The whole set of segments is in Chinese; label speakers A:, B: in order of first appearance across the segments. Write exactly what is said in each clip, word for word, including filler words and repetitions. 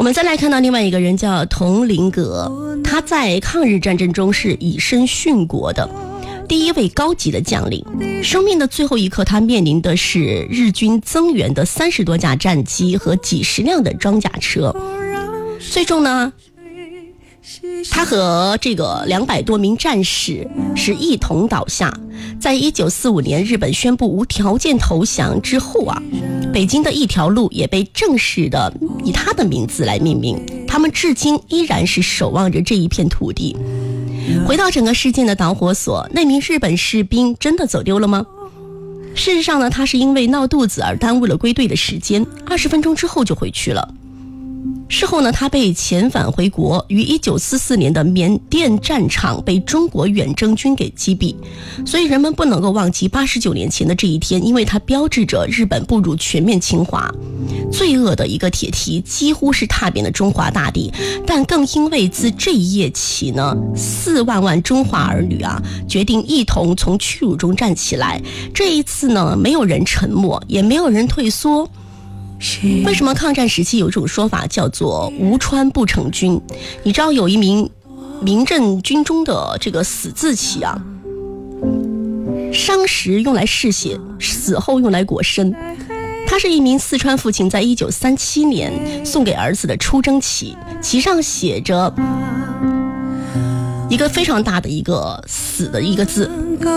A: 们再来看到另外一个人叫佟麟阁，他在抗日战争中是以身殉国的第一位高级的将领，生命的最后一刻，他面临的是日军增援的三十多架战机和几十辆的装甲车。最终呢，他和这个两百多名战士是一同倒下。在一九四五年日本宣布无条件投降之后啊，北京的一条路也被正式的以他的名字来命名，他们至今依然是守望着这一片土地。回到整个事件的导火索，那名日本士兵真的走丢了吗？事实上呢，他是因为闹肚子而耽误了归队的时间，二十分钟之后就回去了。事后呢，他被遣返回国，于一九四四年的缅甸战场被中国远征军给击毙。所以人们不能够忘记八十九年前的这一天，因为它标志着日本步入全面侵华，罪恶的一个铁蹄几乎是踏遍了中华大地。但更因为自这一夜起呢，四万万中华儿女啊，决定一同从屈辱中站起来。这一次呢，没有人沉默，也没有人退缩。为什么抗战时期有一种说法叫做无川不成军？你知道有一名民政军中的这个死字旗啊，伤时用来嗜血，死后用来裹身。他是一名四川父亲在一九三七年送给儿子的出征旗，旗上写着一个非常大的一个死的一个字，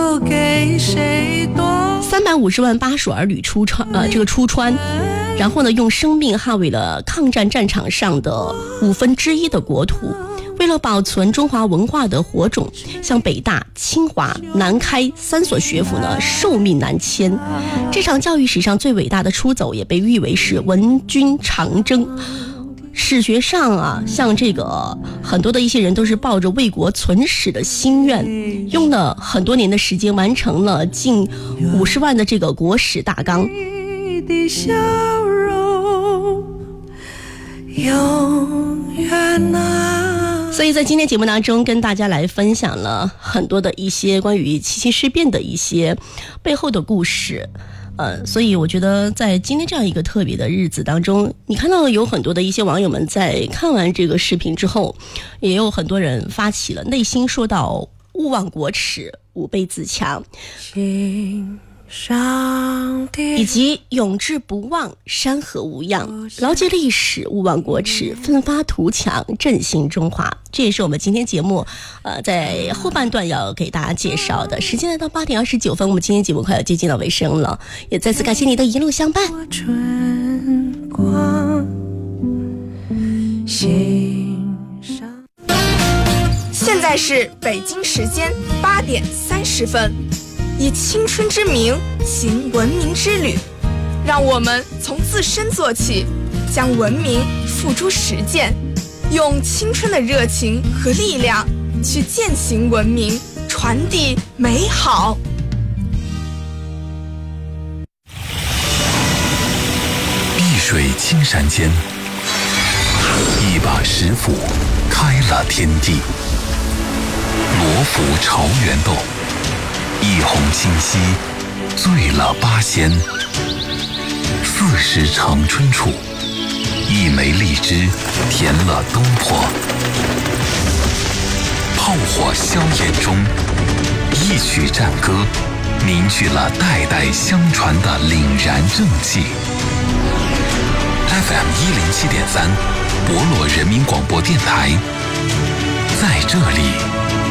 A: 三百五十万巴蜀儿女出川，呃，这个出川，然后呢，用生命捍卫了抗战战场上的五分之一的国土。为了保存中华文化的火种，像北大、清华、南开三所学府呢，受命南迁。这场教育史上最伟大的出走，也被誉为是文军长征。史学上啊，像这个很多的一些人都是抱着为国存史的心愿，用了很多年的时间，完成了近五十万的这个国史大纲。的笑容永远啊，所以在今天节目当中跟大家来分享了很多的一些关于七七事变的一些背后的故事。呃，所以我觉得在今天这样一个特别的日子当中，你看到有很多的一些网友们在看完这个视频之后，也有很多人发起了内心说到勿忘国耻，吾辈自强，以及永志不忘，山河无恙，牢记历史，勿忘国耻，奋发图强，振兴中华。这也是我们今天节目呃，在后半段要给大家介绍的。时间来到八点二十九分，我们今天节目快要接近到尾声了，也再次感谢你的一路相伴。春光
B: 现在是北京时间八点三十分，以青春之名行文明之旅，让我们从自身做起，将文明付诸实践，用青春的热情和力量去践行文明，传递美好。
C: 碧水青山间，一把石斧开了天地，罗浮朝元斗，一泓清溪醉了八仙。四时长春处，一枚荔枝填了东坡。炮火硝烟中，一曲战歌凝聚了代代相传的凛然正气。F M 一零七点三，博洛人民广播电台，在这里